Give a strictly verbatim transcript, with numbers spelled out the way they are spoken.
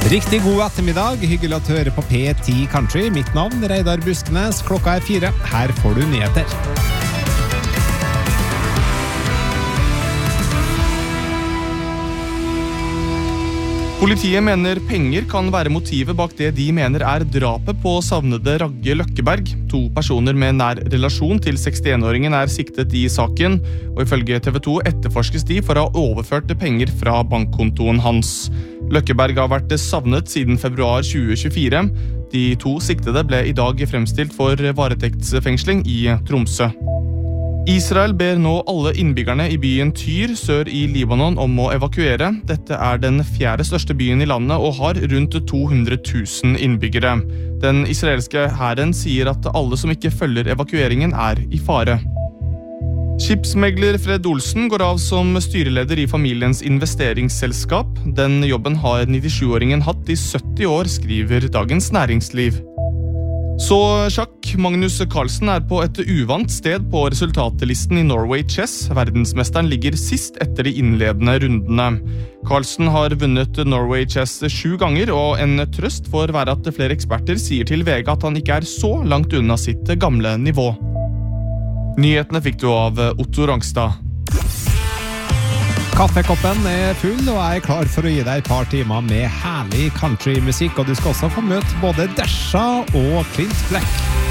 Riktig god ettermiddag, hyggelig at du hører på P ti Country. Mitt navn er Reidar Buskenes, klokka er fire. Her får du nyheter. Politiet mener penger kan være motivet bak det de mener er drapet på savnede Ragge Løkkeberg. To personer med nær relasjon til sekstién-åringen er siktet i saken, og ifølge T V to etterforskes de for å ha overført penger fra bankkontoen hans. Løkkeberg har vært savnet siden februar tjue tjuefire. De to siktede ble i dag fremstilt for varetektsfengsling i Tromsø. Israel ber nå alle innbyggerne i byen Tyr sør i Libanon om å evakuere. Dette er den fjerde største byen i landet og har rundt to hundre tusen innbyggere. Den israelske hæren sier at alle som ikke følger evakueringen er i fare. Skipsmegler Fred Olsen går av som styreleder i familiens investeringsselskap. Den jobben har nittisjuåringen hatt i sytti år, skriver Dagens Næringsliv. Så sjakk, Magnus Carlsen er på et uvant sted på resultatlisten i Norway Chess. Verdensmesteren ligger sist etter de innledende rundene. Carlsen har vunnet Norway Chess sju ganger, og en trøst får være at flere eksperter sier til V G at han ikke er så langt unna sitt gamle nivå. Nyhetene fikk du av Otto Rangstad. Kaffekoppen er full, og jeg er klar for å gi deg et par timer med herlig countrymusikk, og du skal også få møte både Desha og Clint Black.